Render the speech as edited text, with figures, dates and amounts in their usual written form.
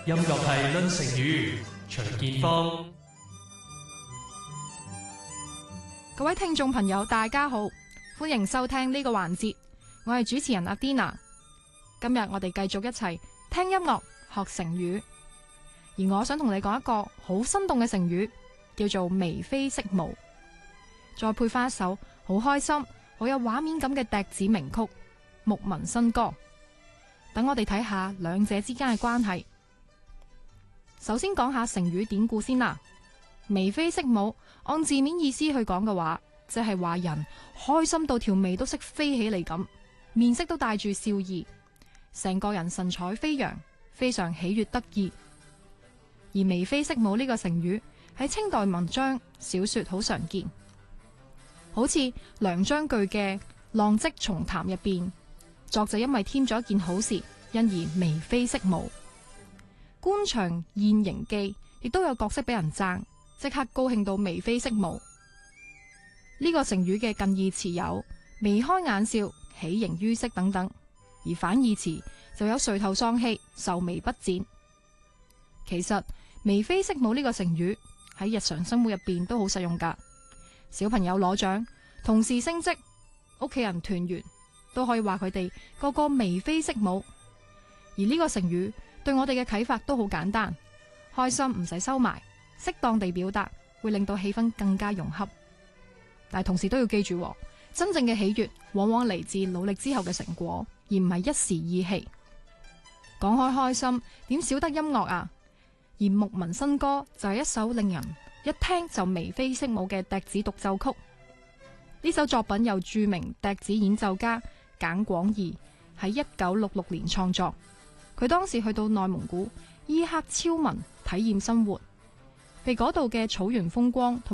音樂係論成語，徐建峰。 各位聽眾朋友大家好，歡迎收聽呢個環節，我係主持人阿 Dina。今日我哋繼續一齊聽音樂學成語，而我想同你講一個好生動嘅成語，叫做眉飛色舞，再配翻一首好開心好有畫面感嘅笛子名曲《牧民新歌》。等我哋睇下兩者之間嘅關係。首先講下成語典故先啦。眉飛色舞，按字面意思去講嘅話，即係話人開心到條眉都識飛起嚟咁，面色都帶住笑意，成個人神采飛揚，非常喜悅得意。而眉飛色舞呢個成語喺清代文章小說好常見，好似梁章句嘅《浪跡重談》入邊，作者因為添咗一件好事，因而眉飛色舞。官場現形記亦都有角色俾人讚，即刻高興到眉飛色舞。呢個成語嘅近義詞有眉開眼笑、喜形於色等等，而反義詞就有垂頭喪氣、愁眉不展。其實眉飛色舞呢個成語喺日常生活入邊都好實用噶，小朋友攞獎、同事升職、屋企人團圓，都可以話佢哋個個眉飛色舞。而呢個成語對我哋嘅啟發都好簡單，開心唔使收埋，適當地表達會令到氣氛更加融洽。但係同時都要記住，真正嘅喜悅往往嚟自努力之後嘅成果，而唔係一時意氣。講開開心，點少得音樂啊？而《牧民新歌》就係一首令人一聽就眉飛色舞嘅笛子獨奏曲。呢首作品由著名笛子演奏家簡廣義喺1966年創作。佢當時去到內蒙古伊克昭文體驗生活，被嗰度嘅草原風光